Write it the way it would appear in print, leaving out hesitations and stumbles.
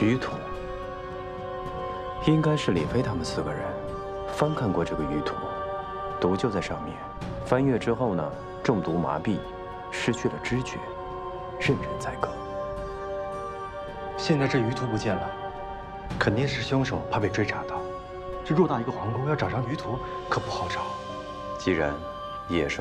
鱼图，应该是李飞他们4个人翻看过这个鱼图，毒就在上面。翻阅之后呢，中毒麻痹，失去了知觉，任人宰割。 现在这鱼图不见了，肯定是凶手怕被追查到。这偌大一个皇宫，要找张鱼图可不好找。 既然野兽